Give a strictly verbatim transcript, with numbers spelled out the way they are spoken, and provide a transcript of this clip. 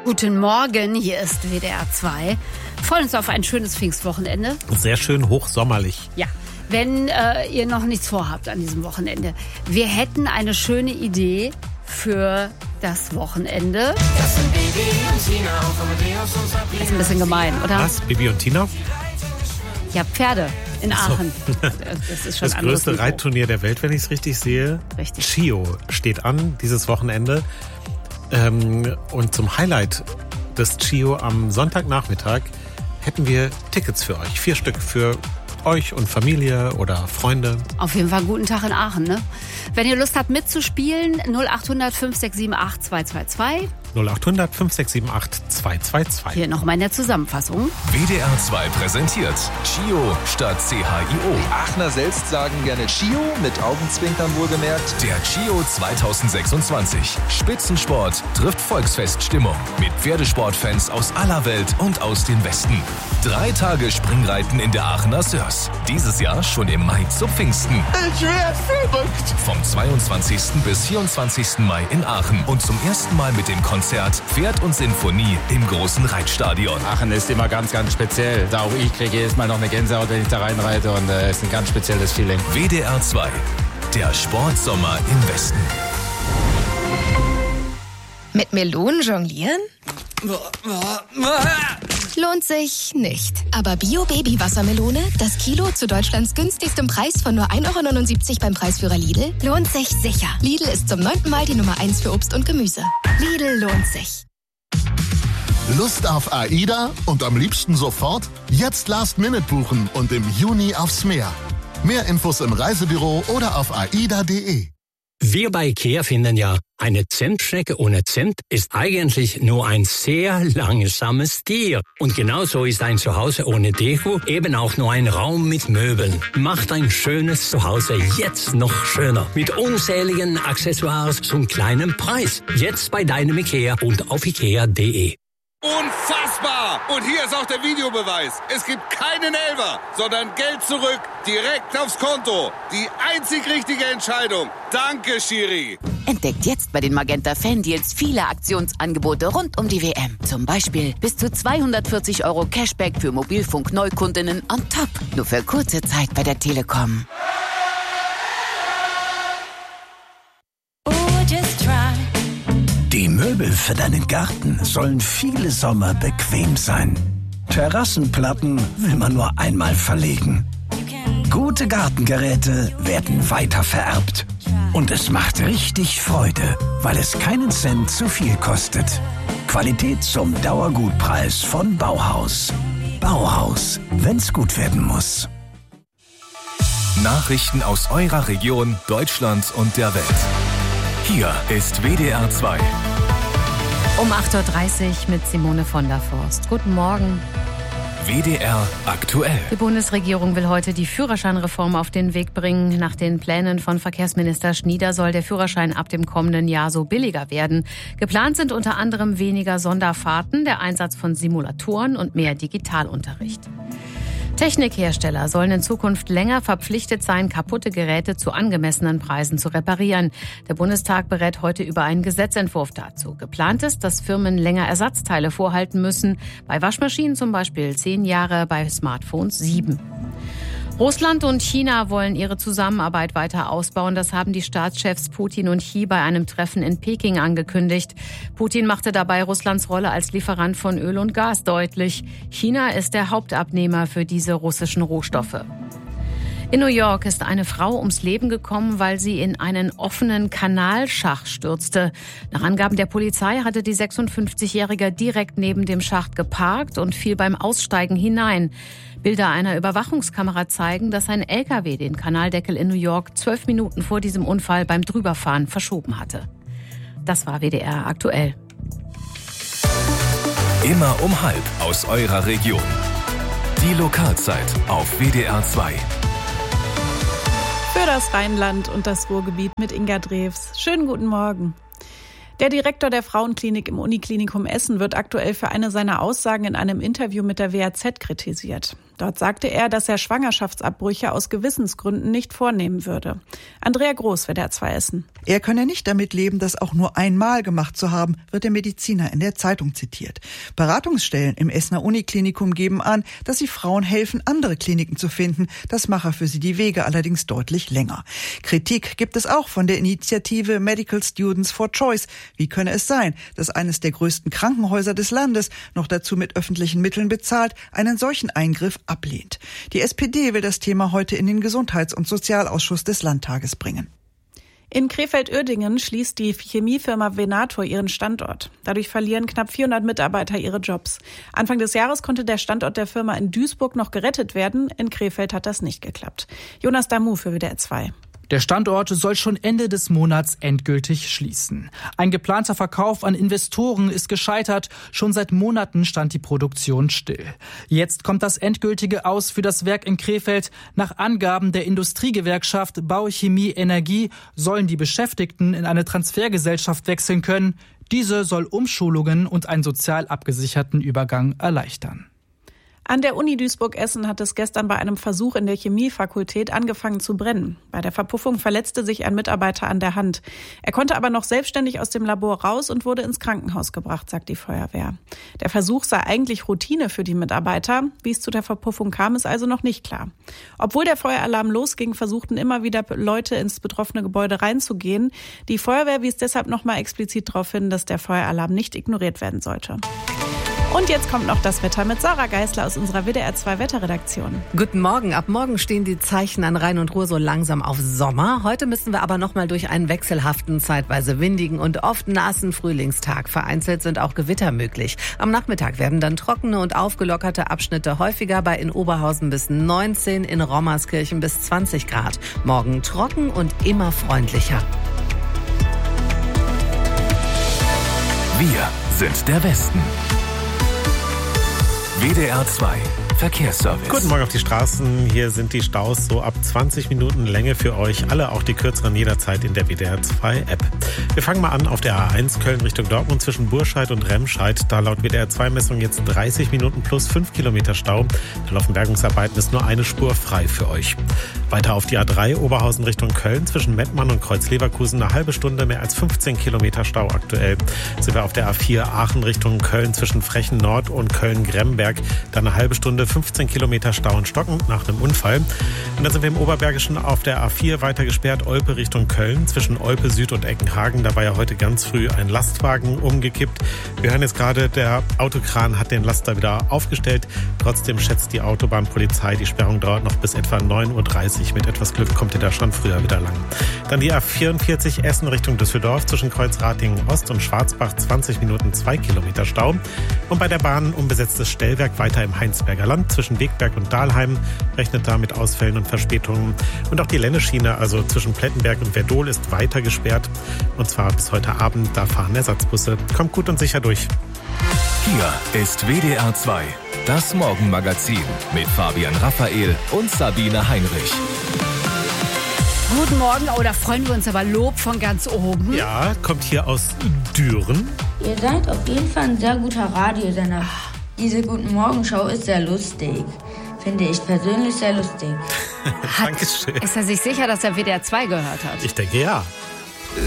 Guten Morgen, hier ist W D R zwei. Wir freuen uns auf ein schönes Pfingstwochenende. Sehr schön hochsommerlich. Ja, wenn äh, ihr noch nichts vorhabt an diesem Wochenende. Wir hätten eine schöne Idee für das Wochenende. Das sind Bibi und Tina. Das ist ein bisschen gemein, oder? Was? Bibi und Tina? Ja, Pferde in Aachen. So. Das ist schon das größte Niveau. Reitturnier der Welt, wenn ich es richtig sehe. Richtig. Chio steht an dieses Wochenende. Ähm, und zum Highlight des Chio am Sonntagnachmittag hätten wir Tickets für euch. Vier Stück für euch und Familie oder Freunde. Auf jeden Fall guten Tag in Aachen, ne? Wenn ihr Lust habt mitzuspielen, null acht hundert fünf sechs sieben acht zwei zwei zwei. null acht hundert fünf sechs sieben acht zwei zwei zwei. Hier nochmal in der Zusammenfassung. W D R zwei präsentiert Chio statt C H I O. Die Aachener selbst sagen gerne Chio, mit Augenzwinkern wohlgemerkt. Der Chio zweitausendsechsundzwanzig. Spitzensport trifft Volksfeststimmung. Mit Pferdesportfans aus aller Welt und aus dem Westen. Drei Tage Springreiten in der Aachener Sörs. Dieses Jahr schon im Mai zu Pfingsten. Ich werd verrückt. Vom zweiundzwanzigsten bis vierundzwanzigsten Mai in Aachen. Und zum ersten Mal mit dem Konzert Pferd und Sinfonie im großen Reitstadion. Aachen ist immer ganz, ganz speziell. Da auch ich kriege jedes Mal noch eine Gänsehaut, wenn ich da reinreite. Und es äh, ist ein ganz spezielles Feeling. W D R zwei. Der Sportsommer im Westen. Mit Melonen jonglieren? Lohnt sich nicht. Aber Bio-Baby-Wassermelone, das Kilo zu Deutschlands günstigstem Preis von nur ein Euro neunundsiebzig beim Preisführer Lidl, lohnt sich sicher. Lidl ist zum neunten Mal die Nummer eins für Obst und Gemüse. Lidl lohnt sich. Lust auf AIDA und am liebsten sofort? Jetzt Last-Minute buchen und im Juni aufs Meer. Mehr Infos im Reisebüro oder auf aida punkt de. Wir bei IKEA finden ja, eine Zentschnecke ohne Zimt ist eigentlich nur ein sehr langsames Tier. Und genauso ist ein Zuhause ohne Deko eben auch nur ein Raum mit Möbeln. Macht ein schönes Zuhause jetzt noch schöner. Mit unzähligen Accessoires zum kleinen Preis. Jetzt bei deinem IKEA und auf ikea punkt de. Unfassbar! Und hier ist auch der Videobeweis. Es gibt keinen Elfer, sondern Geld zurück, direkt aufs Konto. Die einzig richtige Entscheidung. Danke, Schiri. Entdeckt jetzt bei den Magenta Fan-Deals viele Aktionsangebote rund um die W M. Zum Beispiel bis zu zweihundertvierzig Euro Cashback für Mobilfunk-Neukundinnen on top. Nur für kurze Zeit bei der Telekom. Die Möbel für deinen Garten sollen viele Sommer bequem sein. Terrassenplatten will man nur einmal verlegen. Gute Gartengeräte werden weiter vererbt. Und es macht richtig Freude, weil es keinen Cent zu viel kostet. Qualität zum Dauergutpreis von Bauhaus. Bauhaus, wenn's gut werden muss. Nachrichten aus eurer Region, Deutschland und der Welt. Hier ist W D R zwei. Um acht Uhr dreißig mit Simone von der Forst. Guten Morgen. W D R aktuell. Die Bundesregierung will heute die Führerscheinreform auf den Weg bringen. Nach den Plänen von Verkehrsminister Schnieder soll der Führerschein ab dem kommenden Jahr so billiger werden. Geplant sind unter anderem weniger Sonderfahrten, der Einsatz von Simulatoren und mehr Digitalunterricht. Technikhersteller sollen in Zukunft länger verpflichtet sein, kaputte Geräte zu angemessenen Preisen zu reparieren. Der Bundestag berät heute über einen Gesetzentwurf dazu. Geplant ist, dass Firmen länger Ersatzteile vorhalten müssen. Bei Waschmaschinen zum Beispiel zehn Jahre, bei Smartphones sieben. Russland und China wollen ihre Zusammenarbeit weiter ausbauen. Das haben die Staatschefs Putin und Xi bei einem Treffen in Peking angekündigt. Putin machte dabei Russlands Rolle als Lieferant von Öl und Gas deutlich. China ist der Hauptabnehmer für diese russischen Rohstoffe. In New York ist eine Frau ums Leben gekommen, weil sie in einen offenen Kanalschacht stürzte. Nach Angaben der Polizei hatte die sechsundfünfzigjährige direkt neben dem Schacht geparkt und fiel beim Aussteigen hinein. Bilder einer Überwachungskamera zeigen, dass ein L K W den Kanaldeckel in New York zwölf Minuten vor diesem Unfall beim Drüberfahren verschoben hatte. Das war W D R aktuell. Immer um halb aus eurer Region. Die Lokalzeit auf W D R zwei. Für das Rheinland und das Ruhrgebiet mit Inga Drews. Schönen guten Morgen. Der Direktor der Frauenklinik im Uniklinikum Essen wird aktuell für eine seiner Aussagen in einem Interview mit der W A Z kritisiert. Dort sagte er, dass er Schwangerschaftsabbrüche aus Gewissensgründen nicht vornehmen würde. Andrea Groß, W D R zwei Essen. Er könne nicht damit leben, das auch nur einmal gemacht zu haben, wird der Mediziner in der Zeitung zitiert. Beratungsstellen im Essener Uniklinikum geben an, dass sie Frauen helfen, andere Kliniken zu finden. Das mache für sie die Wege allerdings deutlich länger. Kritik gibt es auch von der Initiative Medical Students for Choice. Wie könne es sein, dass eines der größten Krankenhäuser des Landes, noch dazu mit öffentlichen Mitteln bezahlt, einen solchen Eingriff ablehnt? Die S P D will das Thema heute in den Gesundheits- und Sozialausschuss des Landtages bringen. In Krefeld-Uerdingen schließt die Chemiefirma Venator ihren Standort. Dadurch verlieren knapp vierhundert Mitarbeiter ihre Jobs. Anfang des Jahres konnte der Standort der Firma in Duisburg noch gerettet werden. In Krefeld hat das nicht geklappt. Jonas Damu für W D R zwei. Der Standort soll schon Ende des Monats endgültig schließen. Ein geplanter Verkauf an Investoren ist gescheitert. Schon seit Monaten stand die Produktion still. Jetzt kommt das endgültige Aus für das Werk in Krefeld. Nach Angaben der Industriegewerkschaft Bau, Chemie, Energie sollen die Beschäftigten in eine Transfergesellschaft wechseln können. Diese soll Umschulungen und einen sozial abgesicherten Übergang erleichtern. An der Uni Duisburg-Essen hat es gestern bei einem Versuch in der Chemiefakultät angefangen zu brennen. Bei der Verpuffung verletzte sich ein Mitarbeiter an der Hand. Er konnte aber noch selbstständig aus dem Labor raus und wurde ins Krankenhaus gebracht, sagt die Feuerwehr. Der Versuch sei eigentlich Routine für die Mitarbeiter. Wie es zu der Verpuffung kam, ist also noch nicht klar. Obwohl der Feueralarm losging, versuchten immer wieder Leute ins betroffene Gebäude reinzugehen. Die Feuerwehr wies deshalb noch mal explizit darauf hin, dass der Feueralarm nicht ignoriert werden sollte. Und jetzt kommt noch das Wetter mit Sarah Geisler aus unserer W D R zwei Wetterredaktion. Guten Morgen. Ab morgen stehen die Zeichen an Rhein und Ruhr so langsam auf Sommer. Heute müssen wir aber noch mal durch einen wechselhaften, zeitweise windigen und oft nassen Frühlingstag. Vereinzelt sind auch Gewitter möglich. Am Nachmittag werden dann trockene und aufgelockerte Abschnitte häufiger, bei in Oberhausen bis neunzehn, in Rommerskirchen bis zwanzig Grad. Morgen trocken und immer freundlicher. Wir sind der Westen. W D R zwei Verkehrsservice. Guten Morgen auf die Straßen. Hier sind die Staus so ab zwanzig Minuten Länge für euch. Alle, auch die kürzeren, jederzeit in der W D R zwei App. Wir fangen mal an auf der A eins Köln Richtung Dortmund zwischen Burscheid und Remscheid. Da laut W D R zwei Messung jetzt dreißig Minuten plus fünf Kilometer Stau. Da laufen Bergungsarbeiten, ist nur eine Spur frei für euch. Weiter auf die A drei Oberhausen Richtung Köln zwischen Mettmann und Kreuz-Leverkusen eine halbe Stunde, mehr als fünfzehn Kilometer Stau aktuell. Sind wir auf der A vier Aachen Richtung Köln zwischen Frechen Nord und Köln-Gremberg. Da eine halbe Stunde, fünfzehn Kilometer Stau und Stocken nach einem Unfall. Und dann sind wir im Oberbergischen auf der A vier weiter gesperrt, Olpe Richtung Köln zwischen Olpe Süd und Eckenhagen. Da war ja heute ganz früh ein Lastwagen umgekippt. Wir hören jetzt gerade, der Autokran hat den Laster wieder aufgestellt. Trotzdem schätzt die Autobahnpolizei, die Sperrung dauert noch bis etwa neun Uhr dreißig. Mit etwas Glück kommt ihr da schon früher wieder lang. Dann die A vierundvierzig Essen Richtung Düsseldorf zwischen Kreuzratingen Ost und Schwarzbach zwanzig Minuten, zwei Kilometer Stau. Und bei der Bahn unbesetztes Stellwerk weiter im Heinsberger Land zwischen Wegberg und Dahlheim, rechnet da mit Ausfällen und Verspätungen. Und auch die Lenneschiene, also zwischen Plettenberg und Werdohl, ist weiter gesperrt. Und zwar bis heute Abend, da fahren Ersatzbusse. Kommt gut und sicher durch. Hier ist W D R zwei, das Morgenmagazin mit Fabian Raphael und Sabine Heinrich. Guten Morgen, oh, da freuen wir uns aber Lob von ganz oben. Ja, kommt hier aus Düren. Ihr seid auf jeden Fall ein sehr guter Radiosender. Diese Guten Morgen-Show ist sehr lustig. Finde ich persönlich sehr lustig. Dankeschön. Ist er sich sicher, dass er W D R zwei gehört hat? Ich denke ja.